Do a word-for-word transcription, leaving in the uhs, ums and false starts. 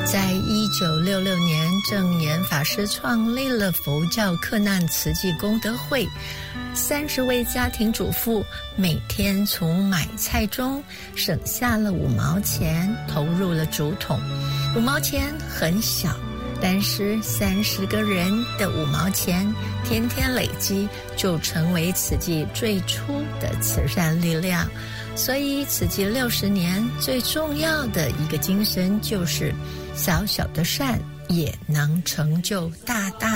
在一九六六年，证严法师创立了佛教克难慈济功德会，三十位家庭主妇每天从买菜中省下了五毛钱，投入了竹筒。五毛钱很小，但是三十个人的五毛钱天天累积，就成为慈济最初的慈善力量。所以慈济六十年最重要的一个精神就是小小的善也能成就大大